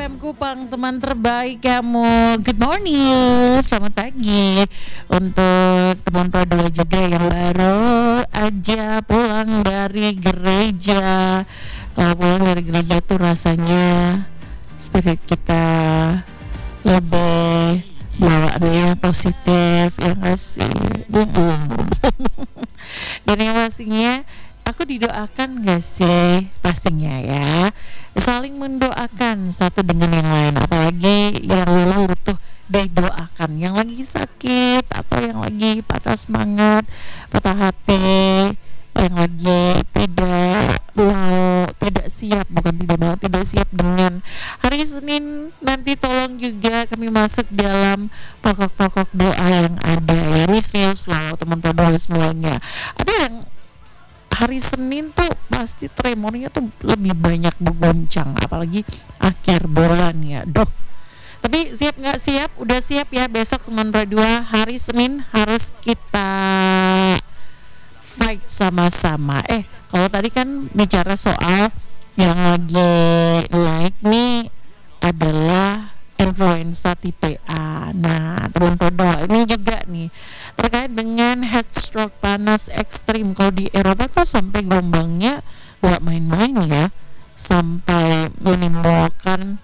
FM Kupang, teman terbaik kamu. Good morning, selamat pagi untuk teman Pro2 juga yang baru aja pulang dari gereja. Kalau pulang dari gereja tuh rasanya spirit kita lebih bawaannya positif, ya nggak sih? Dan yang pastinya aku didoakan gak sih? Pastinya ya, saling mendoakan satu dengan yang lain. Apalagi yang memang butuh didoakan, yang lagi sakit atau yang lagi patah semangat, patah hati, yang lagi tidak siap, bukan tidak mau, tidak siap dengan hari Senin nanti. Tolong juga kami masuk dalam pokok-pokok doa yang ada ya. Serius loh teman-teman semuanya. Ada yang hari Senin tuh pasti tremornya tuh lebih banyak bergoncang, apalagi akhir bulan ya. Tapi siap nggak siap? Udah siap ya besok teman Pro2 hari Senin harus kita fight sama-sama. Kalau tadi kan bicara soal yang lagi naik nih adalah influenza tipe A. Nah, teman Pro2 ini juga nih terkait dengan heat stroke, panas ekstrim. Kalau di Eropa tuh sampai gelombangnya gak main-main ya, sampai menimbulkan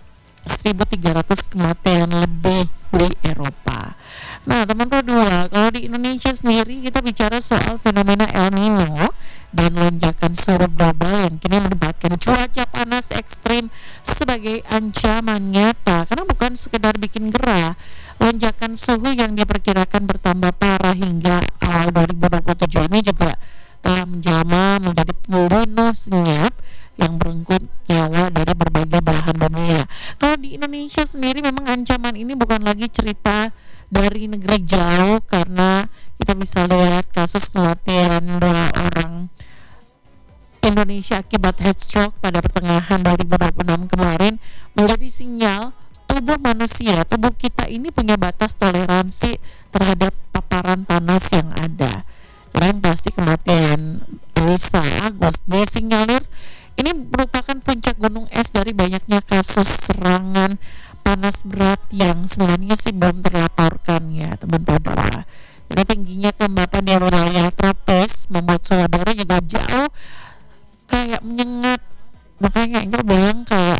1.300 kematian lebih di Eropa. Nah, teman Pro2, kalau di Indonesia sendiri kita bicara soal fenomena El Nino dan lonjakan suhu global yang kini melibatkan cuaca panas ekstrim sebagai ancaman nyata, karena bukan sekedar bikin gerah. Lonjakan suhu yang diperkirakan bertambah parah hingga awal 2027 ini juga telah menjelma menjadi pembunuh senyap yang merenggut nyawa dari berbagai belahan dunia. Kalau di Indonesia sendiri memang ancaman ini bukan lagi cerita dari negeri jauh, karena kita bisa lihat kasus kematian 2 orang Indonesia akibat heat stroke pada pertengahan 2026 kemarin menjadi sinyal tubuh manusia, tubuh kita ini punya batas toleransi terhadap paparan panas yang ada. Dan pasti kematian Elisa Agus disinyalir ini merupakan puncak gunung es dari banyaknya kasus serangan panas berat yang sebenarnya sih belum terlaporkan ya teman-teman. Jadi tingginya kelembapan di wilayah tropis membuat suhu udara juga jauh kayak menyengat. Makanya Angel bilang kayak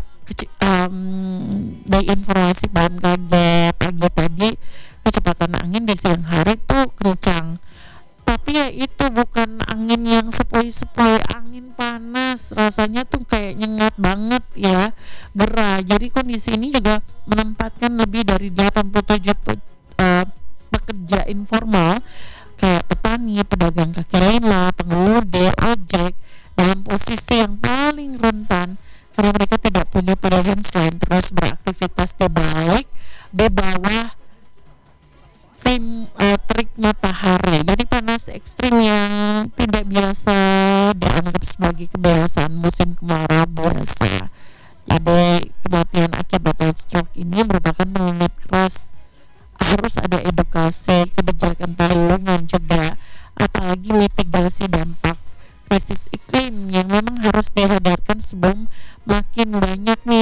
dari informasi BMKG pagi tadi, kecepatan angin di siang hari tuh kencang, tapi ya itu bukan angin yang sepoi-sepoi, angin panas, rasanya tuh kayak nyengat banget ya, gerah. Jadi kondisi ini juga menempatkan lebih dari 87 pekerja informal kayak petani, pedagang kaki lima, pengemudi ojek dalam posisi yang paling rentan, karena mereka tidak punya pilihan selain terus beraktivitas di bawah terik matahari. Jadi panas ekstrim yang tidak biasa dianggap sebagai kebiasaan musim kemarau biasa. Jadi kematian akibat heat stroke ini merupakan pengingat keras, harus ada edukasi, kebijakan perlindungan juga, apalagi mitigasi dampak krisis iklim yang memang harus dihadarkan sebelum makin banyak nih